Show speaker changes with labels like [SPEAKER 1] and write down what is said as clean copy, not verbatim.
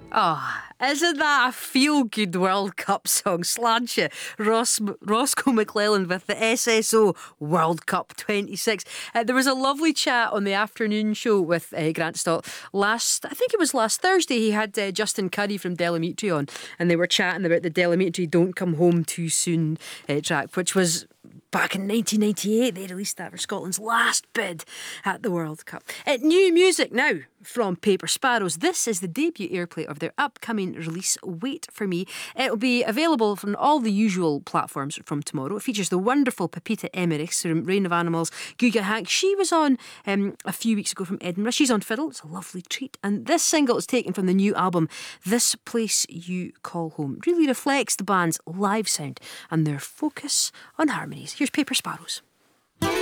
[SPEAKER 1] Oh, isn't that a feel-good World Cup song? Sláinte, Roscoe McClellan with the SSO World Cup 26. There was a lovely chat on the afternoon show with Grant Stott I think it was last Thursday. He had Justin Curry from Delamitri on, and they were chatting about the Delamitri Don't Come Home Too Soon track, which was back in 1998. They released that for Scotland's last bid at the World Cup. New music now from Paper Sparrows. This is the debut airplay of their upcoming release, Wait For Me. It'll be available from all the usual platforms from tomorrow. It features the wonderful Pepita Emmerichs from Reign of Animals, Guga Hank. She was on a few weeks ago from Edinburgh. She's on fiddle. It's a lovely treat. And this single is taken from the new album, This Place You Call Home. It really reflects the band's live sound and their focus on harmonies. Here's Paper Sparrows.